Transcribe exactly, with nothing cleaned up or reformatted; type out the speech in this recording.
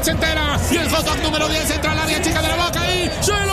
sándwich entera. Y el hot dog número diez entra al área chica de la Vaca y se lo